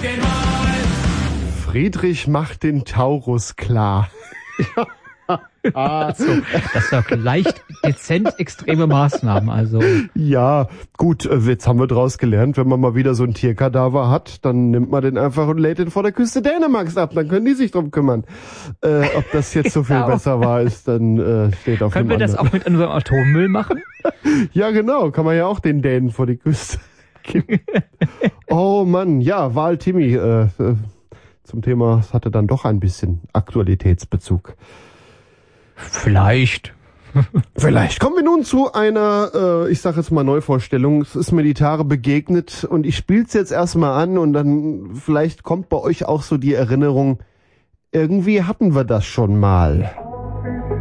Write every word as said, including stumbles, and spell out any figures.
den Wal. Friedrich macht den Taurus klar. Ah, so. Das ist doch leicht dezent extreme Maßnahmen, also. Ja, gut, jetzt haben wir draus gelernt, wenn man mal wieder so ein Tierkadaver hat, dann nimmt man den einfach und lädt den vor der Küste Dänemarks ab, dann können die sich drum kümmern. Äh, ob das jetzt so viel Genau. besser war, ist dann äh, steht auf Können wir dem das anderen. auch mit unserem Atommüll machen? Ja, genau, kann man ja auch den Dänen vor die Küste kippen. Oh Mann, ja, Wahl Timmy, äh, äh, zum Thema, es hatte dann doch ein bisschen Aktualitätsbezug. Vielleicht. Vielleicht. Kommen wir nun zu einer, äh, ich sage jetzt mal Neuvorstellung. Es ist mir die Tage begegnet und ich spiel's jetzt erstmal an und dann vielleicht kommt bei euch auch so die Erinnerung, irgendwie hatten wir das schon mal.